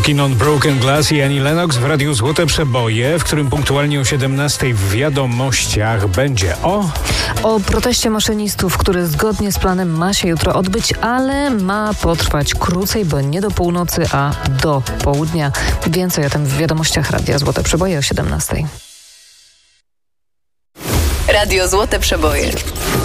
Walking on Broken Glass i Annie Lennox w Radiu Złote Przeboje, w którym punktualnie o 17:00 w Wiadomościach będzie o proteście maszynistów, który zgodnie z planem ma się jutro odbyć, ale ma potrwać krócej, bo nie do północy, a do południa. Więcej o tym w Wiadomościach Radia Złote Przeboje o 17:00. Radio Złote Przeboje.